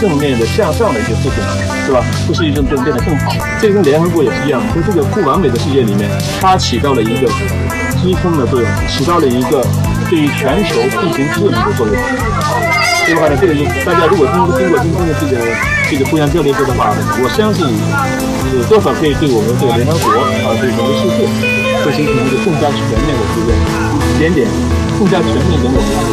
正面的向上的一些事情，是吧？这世界就变得更好。这跟联合国也是一样，在这个不完美的世界里面，它起到了一个支撑的作用，起到了一个对于全球进行治理的作用。对吧？这个大家如果经过今天的这个互相交流的话，我相信多少可以对我们这个联合国对整个世界会形成一个更加全面的这个一点点更加全面的我们。